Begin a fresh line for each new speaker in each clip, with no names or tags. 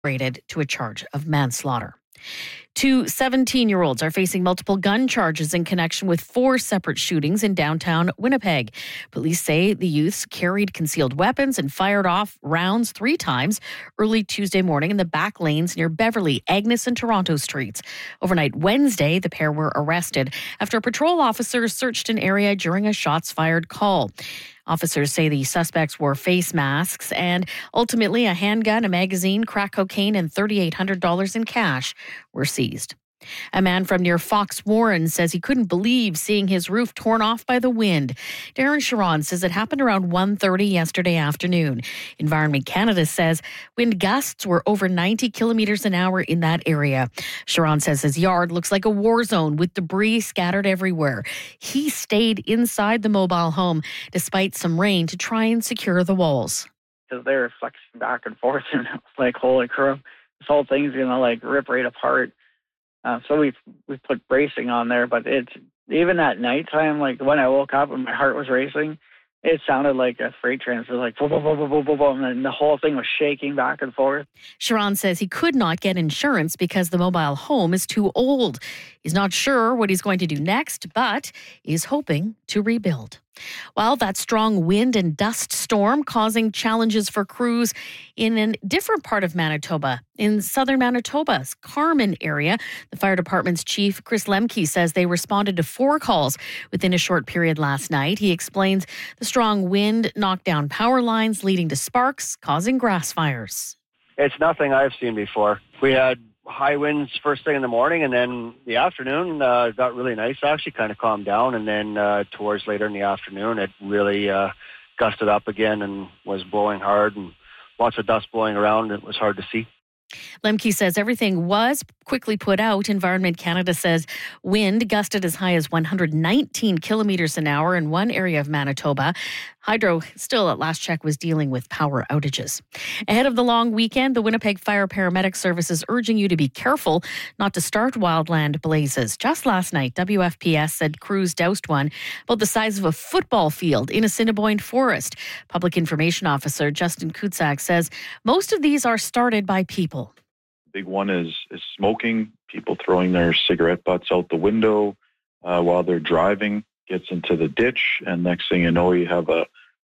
rated to a charge of manslaughter. Two 17-year-olds are facing multiple gun charges in connection with 4 separate shootings in downtown Winnipeg. Police say the youths carried concealed weapons and fired off rounds 3 times early Tuesday morning in the back lanes near Beverly, Agnes, and Toronto streets. Overnight Wednesday, the pair were arrested after a patrol officer searched an area during a shots-fired call. Officers say the suspects wore face masks and ultimately a handgun, a magazine, crack cocaine, and $3,800 in cash were seized. A man from near Fox Warren says he couldn't believe seeing his roof torn off by the wind. Darren Sharon says it happened around 1:30 yesterday afternoon. Environment Canada says wind gusts were over 90 kilometers an hour in that area. Sharon says his yard looks like a war zone with debris scattered everywhere. He stayed inside the mobile home despite some rain to try and secure the walls.
Because they're flexing back and forth, and it's like, holy crap, this whole thing's gonna like rip right apart. So we put bracing on there, but it's even at nighttime, like when I woke up and my heart was racing, it sounded like a freight train. It was like boom, boom, boom, boom, boom, boom, and the whole thing was shaking back and forth.
Sharon says he could not get insurance because the mobile home is too old. He's not sure what he's going to do next, but is hoping to rebuild. Well, that strong wind and dust storm causing challenges for crews in a different part of Manitoba. In southern Manitoba's Carman area, the fire department's chief, Chris Lemke, says they responded to 4 calls within a short period last night. He explains the strong wind knocked down power lines, leading to sparks, causing grass fires.
It's nothing I've seen before. We had high winds first thing in the morning, and then the afternoon got really nice, actually kind of calmed down, and then towards later in the afternoon it really gusted up again and was blowing hard, and lots of dust blowing around. It was hard to see.
Lemke says everything was quickly put out. Environment Canada says wind gusted as high as 119 kilometers an hour in one area of Manitoba. Hydro still at last check was dealing with power outages. Ahead of the long weekend, the Winnipeg Fire Paramedic Service is urging you to be careful not to start wildland blazes. Just last night, WFPS said crews doused one about the size of a football field in Assiniboine Forest. Public Information Officer Justin Kutsak says most of these are started by people.
Big one is smoking, people throwing their cigarette butts out the window while they're driving, gets into the ditch, and next thing you know, you have a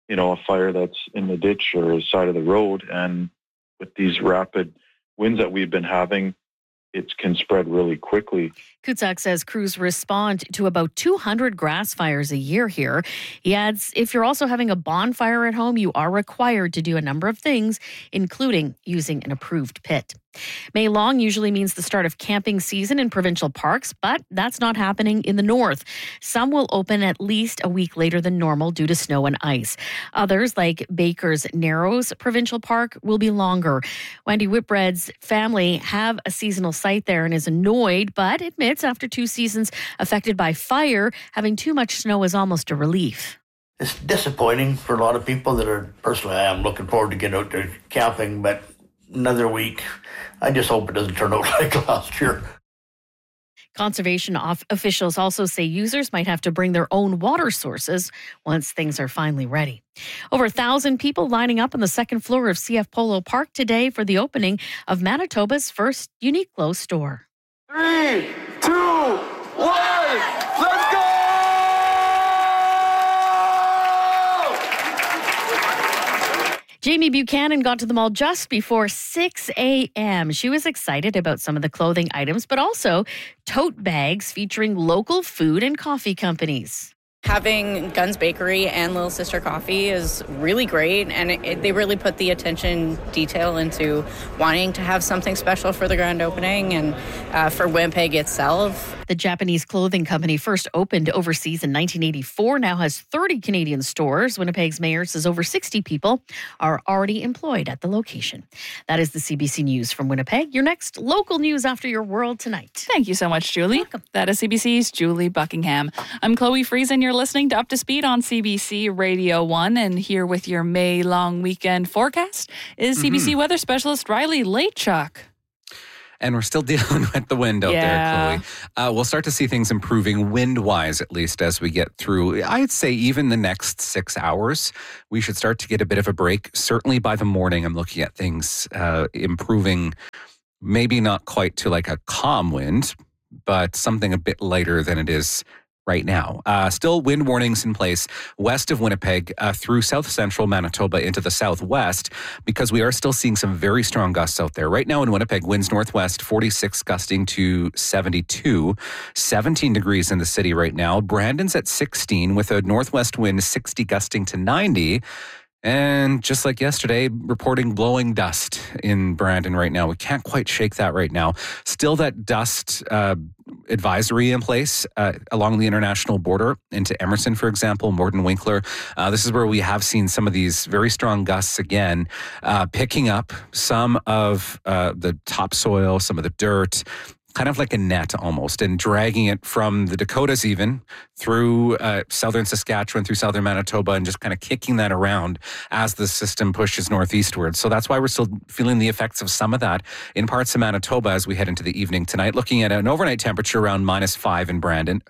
fire that's in the ditch or side of the road. And with these rapid winds that we've been having, it can spread really quickly.
Kutsak says crews respond to about 200 grass fires a year here. He adds, if you're also having a bonfire at home, you are required to do a number of things, including using an approved pit. May long usually means the start of camping season in provincial parks, but that's not happening in the north. Some will open at least a week later than normal due to snow and ice. Others, like Baker's Narrows Provincial Park, will be longer. Wendy Whitbread's family have a seasonal site there and is annoyed, but admits after 2 seasons affected by fire, having too much snow is almost a relief.
It's disappointing for a lot of people that are, personally, I am looking forward to getting out there camping, but another week, I just hope it doesn't turn out like last year.
Conservation officials also say users might have to bring their own water sources once things are finally ready. Over 1,000 people lining up on the second floor of CF Polo Park today for the opening of Manitoba's first Uniqlo store.
3, 2, 1, let's go!
Jamie Buchanan got to the mall just before 6 a.m. She was excited about some of the clothing items, but also tote bags featuring local food and coffee companies.
Having Guns Bakery and Little Sister Coffee is really great, and they really put the attention detail into wanting to have something special for the grand opening and for Winnipeg itself.
The Japanese clothing company first opened overseas in 1984, now has 30 Canadian stores. Winnipeg's mayor says over 60 people are already employed at the location. That is the CBC News from Winnipeg. Your next local news after your World Tonight.
Thank you so much, Julie.
Welcome.
That is CBC's Julie Buckingham. I'm Chloe Friesen. You're listening to Up to Speed on CBC Radio 1, and here with your May long weekend forecast is CBC weather specialist Riley Leitchuk.
And we're still dealing with the wind out there, Chloe. We'll start to see things improving wind-wise, at least, as we get through. I'd say even the next 6 hours, we should start to get a bit of a break. Certainly by the morning, I'm looking at things improving, maybe not quite to like a calm wind, but something a bit lighter than it is right now. Still wind warnings in place west of Winnipeg through south central Manitoba into the southwest, because we are still seeing some very strong gusts out there. Right now in Winnipeg, winds northwest 46 gusting to 72, 17 degrees in the city right now. Brandon's at 16 with a northwest wind 60 gusting to 90. And just like yesterday, reporting blowing dust in Brandon right now. We can't quite shake that right now. Still that dust advisory in place along the international border into Emerson, for example, Morden Winkler. This is where we have seen some of these very strong gusts again, picking up some of the topsoil, some of the dirt, kind of like a net almost, and dragging it from the Dakotas even through southern Saskatchewan, through southern Manitoba, and just kind of kicking that around as the system pushes northeastward. So that's why we're still feeling the effects of some of that in parts of Manitoba as we head into the evening tonight. Looking at an overnight temperature around -5 in Brandon.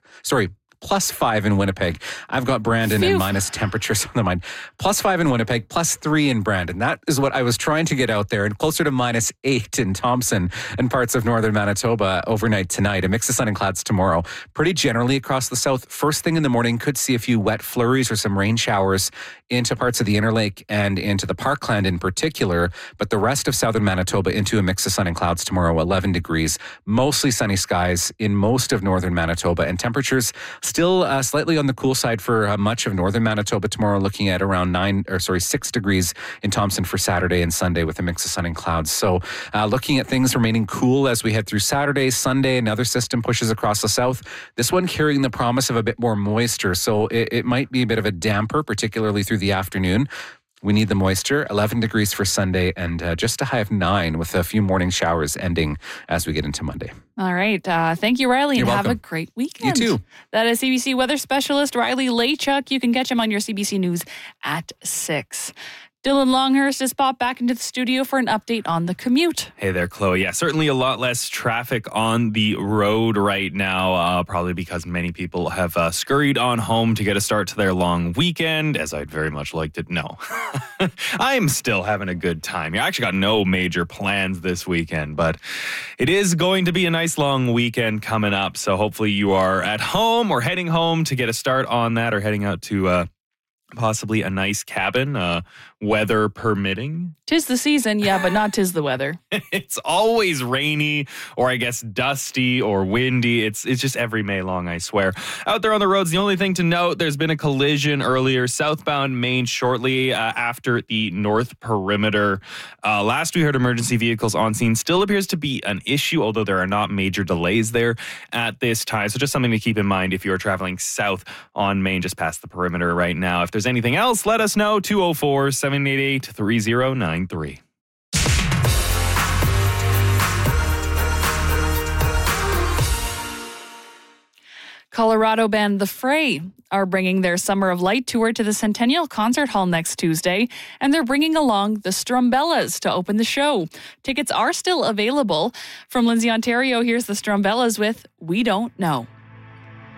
+5 in Winnipeg. I've got Brandon and minus temperatures on the mind. +5 in Winnipeg, +3 in Brandon. That is what I was trying to get out there, and closer to -8 in Thompson and parts of northern Manitoba overnight tonight. A mix of sun and clouds tomorrow. Pretty generally across the south. First thing in the morning, could see a few wet flurries or some rain showers into parts of the Inner Lake and into the Parkland in particular, but the rest of southern Manitoba into a mix of sun and clouds tomorrow, 11 degrees. Mostly sunny skies in most of northern Manitoba, and temperatures still slightly on the cool side for much of northern Manitoba tomorrow, looking at around 6 degrees in Thompson for Saturday and Sunday with a mix of sun and clouds. So looking at things remaining cool as we head through Saturday, Sunday. Another system pushes across the south. This one carrying the promise of a bit more moisture. So it might be a bit of a damper, particularly through the afternoon. We need the moisture. 11 degrees for Sunday and just a high of 9 with a few morning showers ending as we get into Monday.
All right. Thank you, Riley, and have a great weekend.
You too.
That is CBC weather specialist Riley Laychuk. You can catch him on your CBC News at 6. Dylan Longhurst has popped back into the studio for an update on the commute.
Hey there, Chloe. Yeah, certainly a lot less traffic on the road right now, probably because many people have scurried on home to get a start to their long weekend, as I'd very much like to know. I'm still having a good time. I actually got no major plans this weekend, but it is going to be a nice long weekend coming up, so hopefully you are at home or heading home to get a start on that, or heading out to possibly a nice cabin, weather permitting.
'Tis the season, yeah, but not 'tis the weather.
It's always rainy, or I guess dusty or windy. It's just every May long, I swear. Out there on the roads, the only thing to note, there's been a collision earlier, southbound Main shortly after the North Perimeter. Last we heard emergency vehicles on scene. Still appears to be an issue, although there are not major delays there at this time. So just something to keep in mind if you're traveling south on Main, just past the perimeter right now. If there's anything else, let us know. 204-788-3093.
Colorado band The Fray are bringing their Summer of Light tour to the Centennial Concert Hall next Tuesday, and they're bringing along the Strumbellas to open the show. Tickets are still available. From Lindsay, Ontario, here's the Strumbellas with We Don't Know.